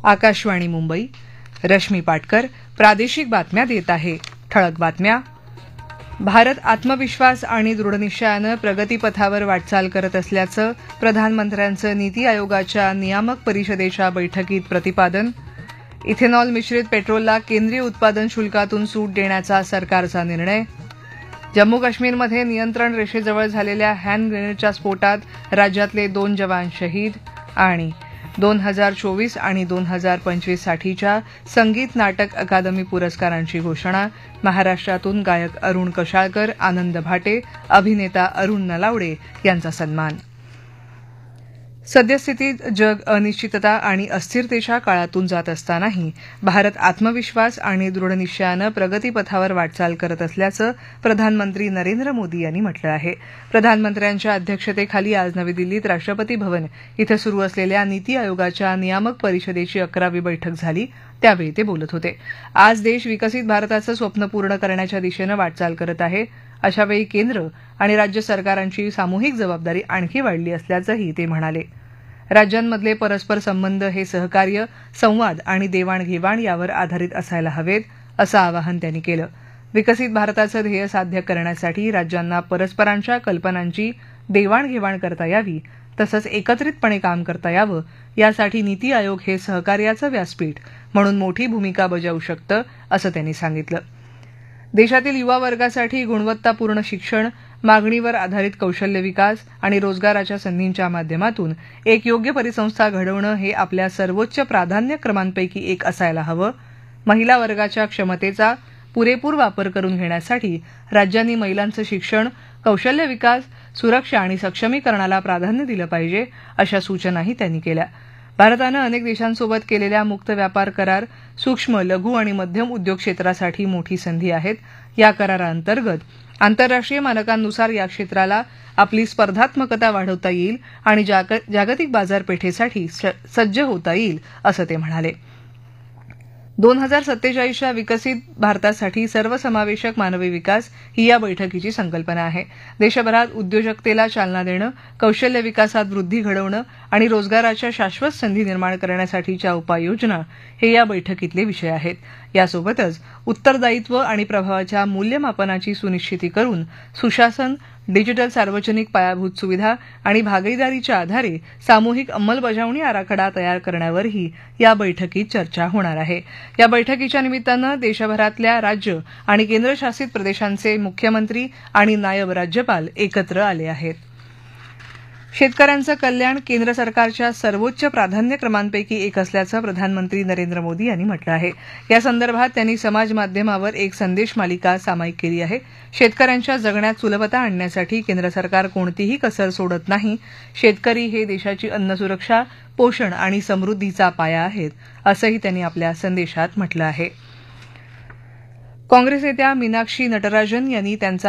आकाशवाणी मुंबई. रश्मी पाटकर प्रादेशिक बातम्या देत आहे. ठळक बातम्या. भारत आत्मविश्वास आणि दृढनिश्चयानं प्रगतीपथावर वाटचाल करत असल्याचं प्रधानमंत्र्यांचं नीती आयोगाच्या नियामक परिषदेच्या बैठकीत प्रतिपादन. इथेनॉल मिश्रित पेट्रोलला केंद्रीय उत्पादन शुल्कातून सूट देण्याचा सरकारचा निर्णय. जम्मू काश्मीरमध्ये नियंत्रण रेषेजवळ झालेल्या हँड ग्रेनेडच्या स्फोटात राज्यातले 2 जवान शहीद. आणि 2024 आणि 2025 साठीच्या संगीत नाटक अकादमी पुरस्कारांची घोषणा. महाराष्ट्रातून गायक अरुण कशाळकर, आनंद भाटे, अभिनेता अरुण नलावडे यांचा सन्मान. सद्यस्थितीत जग अनिश्चितता आणि अस्थिरतेच्या काळातून जात असतानाही भारत आत्मविश्वास आणि दृढनिश्चयानं प्रगतीपथावर वाटचाल करत असल्याचं प्रधानमंत्री नरेंद्र मोदी यांनी म्हटलं आहे. प्रधानमंत्र्यांच्या अध्यक्षतेखाली आज नवी दिल्लीत राष्ट्रपती भवन इथं सुरू असलेल्या नीती आयोगाच्या नियामक परिषदेची 11वी बैठक झाली, त्यावेळी ते बोलत होते. आज देश विकसित भारताचं स्वप्न पूर्ण करण्याच्या दिशेनं वाटचाल करत आहे. अशावेळी केंद्र आणि राज्य सरकारांची सामूहिक जबाबदारी आणखी वाढली असल्याचंही ते म्हणाले. राज्यांमधले परस्पर संबंध हे सहकार्य, संवाद आणि देवाणघेवाण यावर आधारित असायला हवेत, असं आवाहन त्यांनी केलं. विकसित भारताचं ध्येय साध्य करण्यासाठी राज्यांना परस्परांच्या कल्पनांची देवाणघेवाण करता यावी, तसंच एकत्रितपणे काम करता यावं, यासाठी नीती आयोग हे सहकार्याचं व्यासपीठ म्हणून मोठी भूमिका बजावू शकतं, असं त्यांनी सांगितलं. देशातील युवा वर्गासाठी गुणवत्तापूर्ण शिक्षण, मागणीवर आधारित कौशल्य विकास आणि रोजगाराच्या संधींच्या माध्यमातून एक योग्य परिसंस्था घडवणं हे आपल्या सर्वोच्च प्राधान्यक्रमांपैकी एक असायला हवं. महिला वर्गाच्या क्षमतेचा पुरेपूर वापर करून घेण्यासाठी राज्यांनी महिलांचं शिक्षण, कौशल्य विकास, सुरक्षा आणि सक्षमीकरणाला प्राधान्य दिलं पाहिजे, अशा सूचनाही त्यांनी केल्या. भारतानं अनेक देशांसोबत केलेल्या मुक्त व्यापार करार सूक्ष्म, लघु आणि मध्यम उद्योग क्षेत्रासाठी मोठी संधी आहेत. या कराराअंतर्गत आंतरराष्ट्रीय मानकांनुसार या क्षेत्राला आपली स्पर्धात्मकता वाढवता येईल आणि जागतिक बाजारपेठेसाठी सज्ज होता येईल, असं ते म्हणाले. 2047च्या विकसित भारतासाठी सर्वसमावेशक मानवी विकास ही या बैठकीची संकल्पना आहे. देशभरात उद्योजकतेला चालना देणं, कौशल्य विकासात वृद्धी घडवणं आणि रोजगाराच्या शाश्वत संधी निर्माण करण्यासाठीच्या उपाययोजना हे या बैठकीतले विषय आहेत. यासोबतच उत्तरदायित्व आणि प्रभावाच्या मूल्यमापनाची सुनिश्चिती करून सुशासन, डिजिटल सार्वजनिक पायाभूत सुविधा आणि भागीदारीच्या आधारे सामूहिक अंमलबजावणी आराखडा तयार करण्यावरही या बैठकीत चर्चा होणार आहे. या बैठकीच्या निमित्तानं देशभरातल्या राज्य आणि केंद्रशासित प्रदेशांचे मुख्यमंत्री आणि नायब राज्यपाल एकत्र आले आहेत. शेतकऱ्यांचं कल्याण केंद्र सरकारच्या सर्वोच्च प्राधान्यक्रमांपैकी एक असल्याचं प्रधानमंत्री नरेंद्र मोदी यांनी म्हटलं आहे. या संदर्भात त्यांनी समाज माध्यमावर एक संदेश मालिका सामायिक केली आहे. शेतकऱ्यांच्या जगण्यात सुलभता आणण्यासाठी केंद्र सरकार कोणतीही कसर सोडत नाही. शेतकरी हे देशाची अन्नसुरक्षा, पोषण आणि समृद्धीचा पाया आहेत, असंही त्यांनी आपल्या संदेशात म्हटलं आहे. काँग्रेस नेत्या मीनाक्षी नटराजन यांनी त्यांचा